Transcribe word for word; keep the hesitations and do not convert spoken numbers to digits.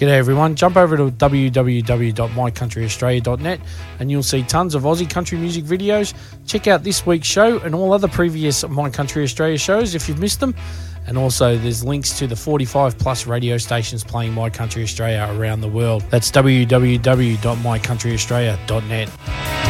G'day everyone, jump over to w w w dot my country australia dot net and you'll see tons of Aussie country music videos. Check out this week's show and all other previous My Country Australia shows if you've missed them. And also there's links to the forty-five plus radio stations playing My Country Australia around the world. That's w w w dot my country australia dot net.